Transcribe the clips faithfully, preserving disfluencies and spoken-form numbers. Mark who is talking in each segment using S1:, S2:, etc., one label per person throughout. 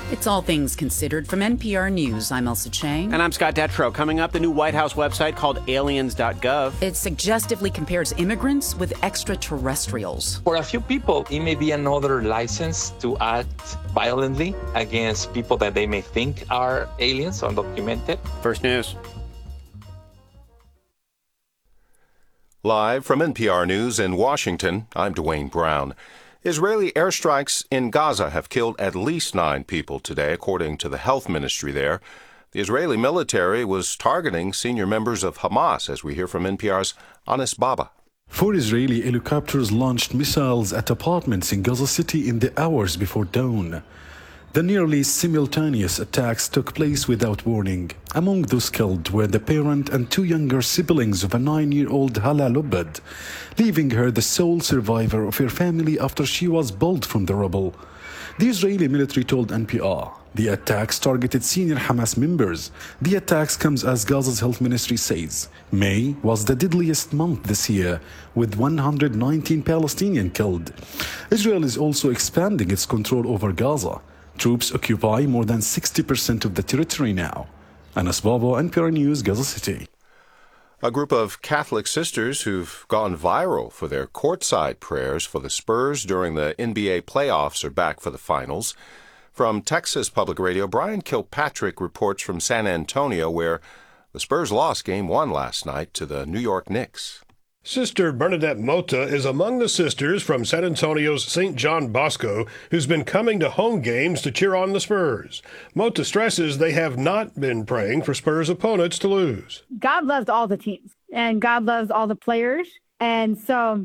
S1: It's All Things Considered from N P R News. I'm Elsa Chang.
S2: And I'm Scott Detrow. Coming up, the new White House website called aliens dot gov.
S1: It suggestively compares immigrants with extraterrestrials.
S3: For a few people, it may be another license to act violently against people that they may think are aliens, undocumented.
S2: First News.
S4: Live from N P R News in Washington, I'm Dwayne Brown. Israeli airstrikes in Gaza have killed at least nine people today, according to the health ministry there. The Israeli military was targeting senior members of Hamas, as we hear from N P R's Anis Baba.
S5: Four Israeli helicopters launched missiles at apartments in Gaza City in the hours before dawn. The nearly simultaneous attacks took place without warning. Among those killed were the parent and two younger siblings of a nine-year-old Hala Lubad, leaving her the sole survivor of her family after she was pulled from the rubble. The Israeli military told N P R the attacks targeted senior Hamas members. The attacks comes as Gaza's health ministry says May was the deadliest month this year, with one hundred nineteen Palestinians killed. Israel is also expanding its control over Gaza. Troops occupy more than sixty percent of the territory now. Anas Baba, N P R News, Gaza City.
S4: A group of Catholic sisters who've gone viral for their courtside prayers for the Spurs during the N B A playoffs are back for the finals. From Texas Public Radio, Brian Kilpatrick reports from San Antonio, where the Spurs lost Game one last night to the New York Knicks.
S6: Sister Bernadette Mota is among the sisters from San Antonio's Saint John Bosco who's been coming to home games to cheer on the Spurs. Mota stresses they have not been praying for Spurs opponents to lose.
S7: God loves all the teams, and God loves all the players, and so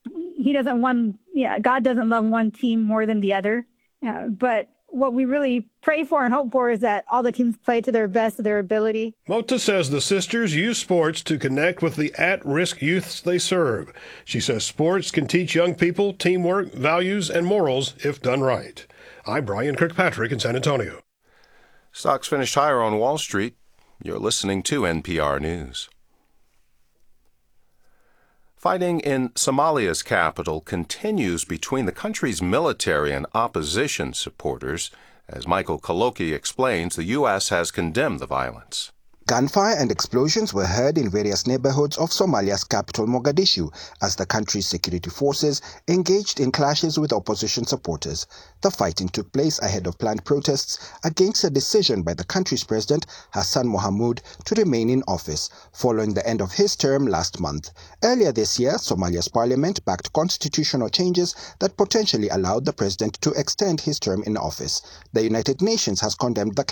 S7: he doesn't want, yeah, God doesn't love one team more than the other. Uh, but what we really pray for and hope for is that all the teams play to their best of their ability.
S6: Mota says the sisters use sports to connect with the at-risk youths they serve. She says sports can teach young people teamwork, values, and morals if done right. I'm Brian Kirkpatrick in San Antonio.
S4: Stocks finished higher on Wall Street. You're listening to N P R News. Fighting in Somalia's capital continues between the country's military and opposition supporters. As Michael Kaloki explains, the U S has condemned the violence.
S8: Gunfire and explosions were heard in various neighborhoods of Somalia's capital, Mogadishu, as the country's security forces engaged in clashes with opposition supporters. The fighting took place ahead of planned protests against a decision by the country's president, Hassan Mohamud, to remain in office, following the end of his term last month. Earlier this year, Somalia's parliament backed constitutional changes that potentially allowed the president to extend his term in office. The United Nations has condemned the